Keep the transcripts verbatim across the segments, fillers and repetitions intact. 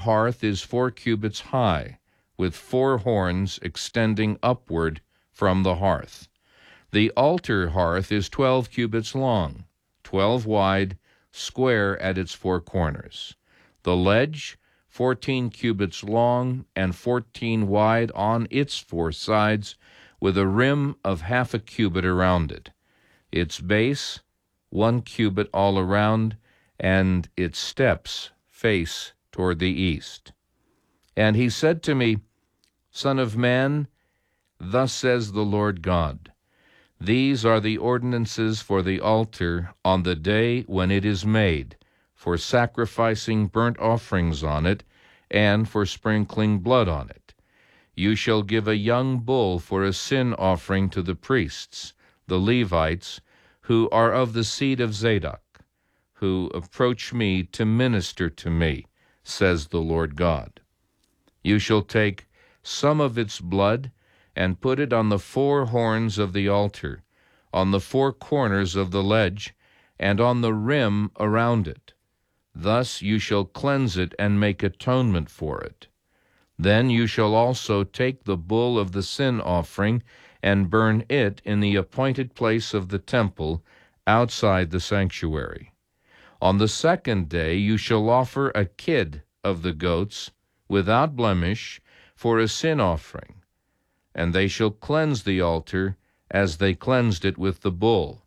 hearth is four cubits high, with four horns extending upward from the hearth. The altar hearth is twelve cubits long, twelve wide, square at its four corners. The ledge, fourteen cubits long and fourteen wide on its four sides, with a rim of half a cubit around it. Its base, one cubit all around, and its steps face toward the east. And he said to me, Son of man, thus says the Lord God, these are the ordinances for the altar on the day when it is made, for sacrificing burnt offerings on it, and for sprinkling blood on it. You shall give a young bull for a sin offering to the priests, the Levites, who are of the seed of Zadok, who approach me to minister to me, says the Lord God. You shall take some of its blood and put it on the four horns of the altar, on the four corners of the ledge, and on the rim around it. Thus you shall cleanse it and make atonement for it. Then you shall also take the bull of the sin offering and burn it in the appointed place of the temple outside the sanctuary. On the second day you shall offer a kid of the goats without blemish for a sin offering, and they shall cleanse the altar as they cleansed it with the bull.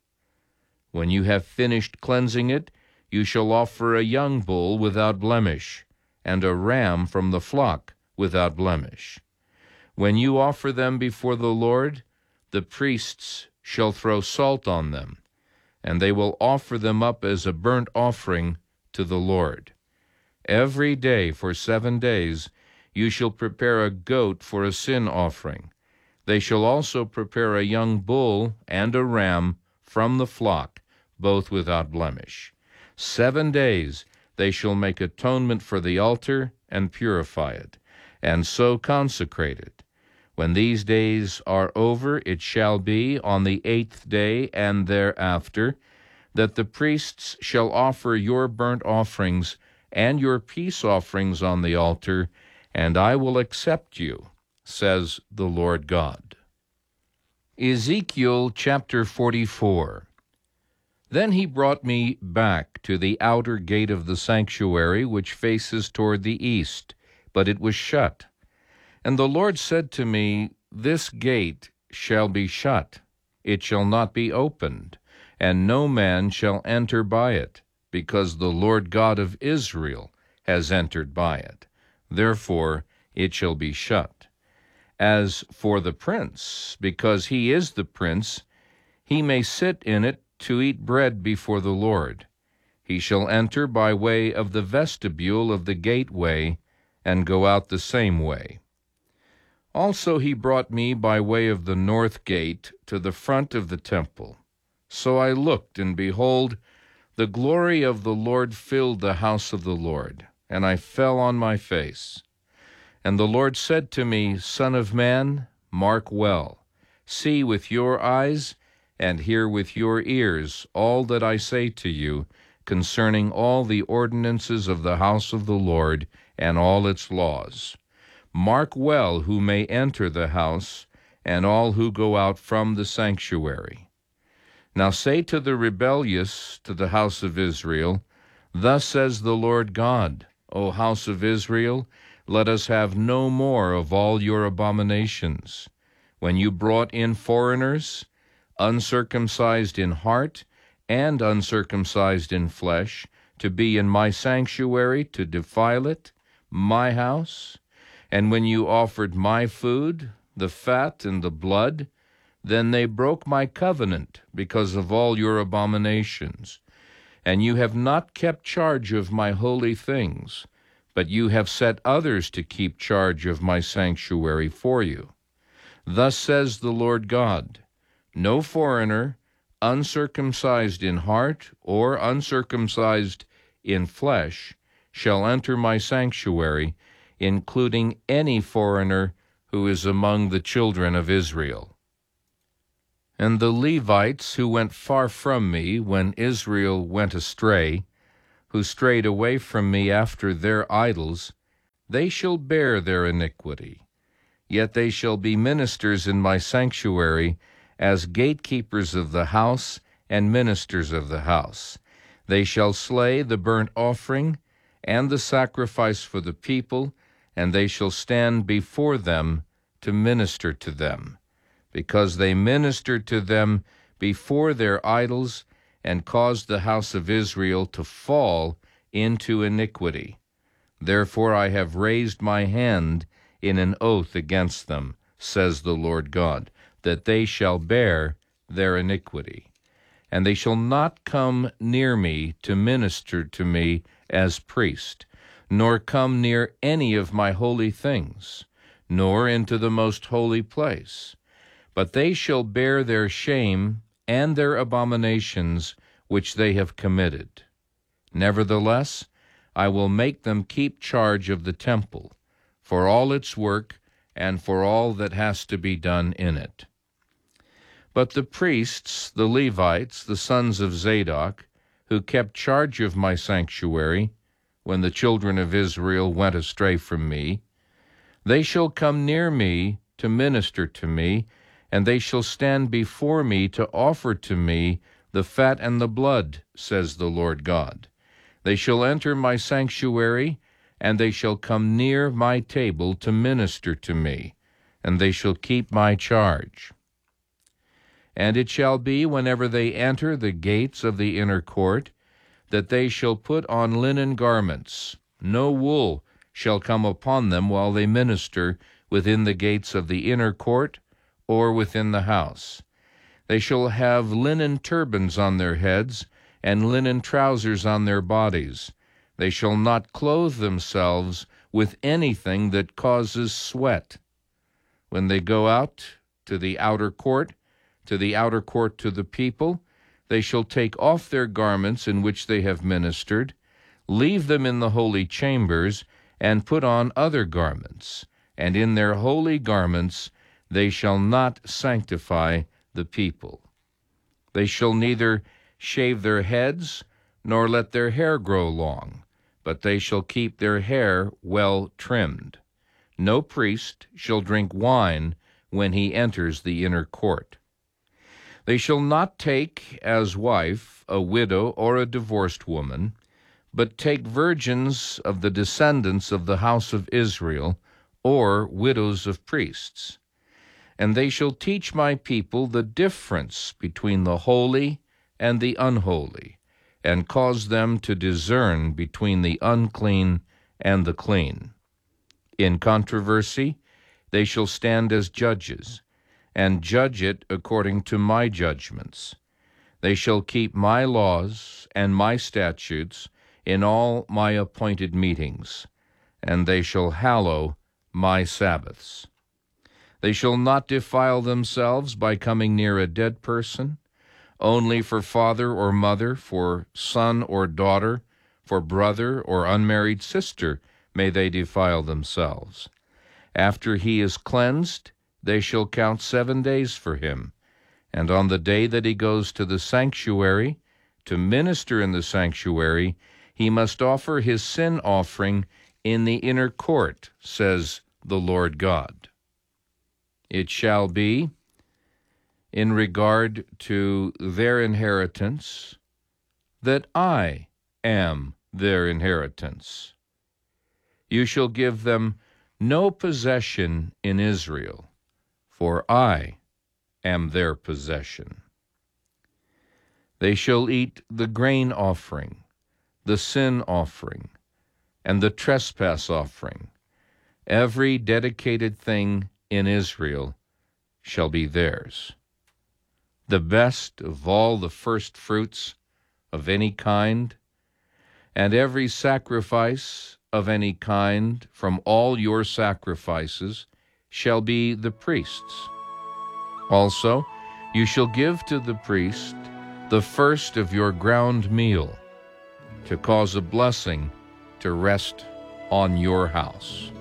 When you have finished cleansing it, you shall offer a young bull without blemish, and a ram from the flock without blemish. When you offer them before the Lord, the priests shall throw salt on them, and they will offer them up as a burnt offering to the Lord. Every day for seven days you shall prepare a goat for a sin offering. They shall also prepare a young bull and a ram from the flock, both without blemish. Seven days they shall make atonement for the altar and purify it, and so consecrate it. When these days are over, it shall be on the eighth day and thereafter that the priests shall offer your burnt offerings and your peace offerings on the altar, and I will accept you, says the Lord God. Ezekiel chapter forty-four. Then he brought me back to the outer gate of the sanctuary, which faces toward the east, but it was shut. And the Lord said to me, This gate shall be shut, it shall not be opened, and no man shall enter by it, because the Lord God of Israel has entered by it. Therefore it shall be shut. As for the prince, because he is the prince, he may sit in it to eat bread before the Lord. He shall enter by way of the vestibule of the gateway, and go out the same way. Also he brought me by way of the north gate to the front of the temple. So I looked, and behold, the glory of the Lord filled the house of the Lord, and I fell on my face. And the Lord said to me, Son of man, mark well, see with your eyes, and hear with your ears all that I say to you concerning all the ordinances of the house of the Lord and all its laws. Mark well who may enter the house, and all who go out from the sanctuary. Now say to the rebellious, to the house of Israel, Thus says the Lord God, O house of Israel, let us have no more of all your abominations. When you brought in foreigners, uncircumcised in heart and uncircumcised in flesh, to be in my sanctuary, to defile it, my house, and when you offered my food, the fat and the blood, then they broke my covenant because of all your abominations. And you have not kept charge of my holy things, but you have set others to keep charge of my sanctuary for you. Thus says the Lord God, No foreigner, uncircumcised in heart or uncircumcised in flesh, shall enter my sanctuary, including any foreigner who is among the children of Israel. And the Levites who went far from me when Israel went astray, who strayed away from me after their idols, they shall bear their iniquity. Yet they shall be ministers in my sanctuary, as gatekeepers of the house and ministers of the house. They shall slay the burnt offering and the sacrifice for the people, and they shall stand before them to minister to them, because they ministered to them before their idols and caused the house of Israel to fall into iniquity. Therefore I have raised my hand in an oath against them, says the Lord God, that they shall bear their iniquity. And they shall not come near me to minister to me as priest, nor come near any of my holy things, nor into the most holy place. But they shall bear their shame and their abominations which they have committed. Nevertheless, I will make them keep charge of the temple, for all its work and for all that has to be done in it. But the priests, the Levites, the sons of Zadok, who kept charge of my sanctuary, when the children of Israel went astray from me, they shall come near me to minister to me, and they shall stand before me to offer to me the fat and the blood, says the Lord God. They shall enter my sanctuary, and they shall come near my table to minister to me, and they shall keep my charge. And it shall be, whenever they enter the gates of the inner court, that they shall put on linen garments. No wool shall come upon them while they minister within the gates of the inner court or within the house. They shall have linen turbans on their heads, and linen trousers on their bodies. They shall not clothe themselves with anything that causes sweat. When they go out to the outer court, to the outer court to the people, they shall take off their garments in which they have ministered, leave them in the holy chambers, and put on other garments. And in their holy garments they shall not sanctify the people. They shall neither shave their heads, nor let their hair grow long, but they shall keep their hair well trimmed. No priest shall drink wine when he enters the inner court. They shall not take as wife a widow or a divorced woman, but take virgins of the descendants of the house of Israel, or widows of priests. And they shall teach my people the difference between the holy and the unholy, and cause them to discern between the unclean and the clean. In controversy they shall stand as judges, and judge it according to my judgments. They shall keep my laws and my statutes in all my appointed meetings, and they shall hallow my Sabbaths. They shall not defile themselves by coming near a dead person. Only for father or mother, for son or daughter, for brother or unmarried sister may they defile themselves. After he is cleansed, they shall count seven days for him. And on the day that he goes to the sanctuary, to minister in the sanctuary, he must offer his sin offering in the inner court, says the Lord God. It shall be, in regard to their inheritance, that I am their inheritance. You shall give them no possession in Israel, for I am their possession. They shall eat the grain offering, the sin offering, and the trespass offering. Every dedicated thing in Israel shall be theirs. The best of all the first fruits of any kind, and every sacrifice of any kind from all your sacrifices shall be the priest's. Also, you shall give to the priest the first of your ground meal, to cause a blessing to rest on your house.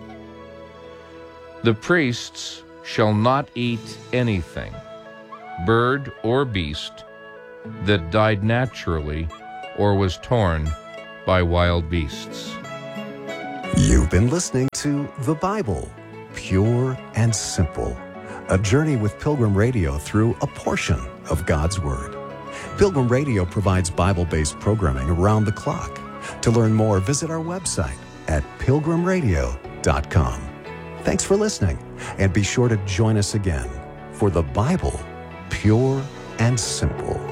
The priests shall not eat anything, bird or beast, that died naturally or was torn by wild beasts. You've been listening to The Bible, Pure and Simple, a journey with Pilgrim Radio through a portion of God's Word. Pilgrim Radio provides Bible-based programming around the clock. To learn more, visit our website at pilgrim radio dot com. Thanks for listening, and be sure to join us again for The Bible, Pure and Simple.